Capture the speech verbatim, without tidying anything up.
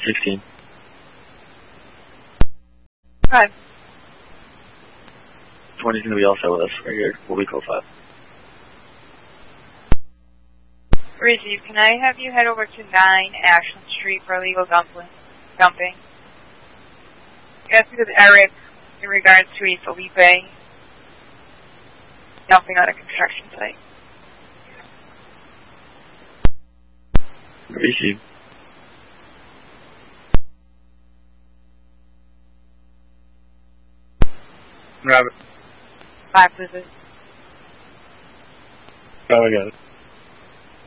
sixteen. Five. twenty's going to be also with us right here. We'll be code five. Receive. Can I have you head over to nine Ashland Street for illegal dumping? dumping? That's because Eric, in regards to a Felipe dumping on a construction site. Receive. Robert. Five, please. Oh, I got it.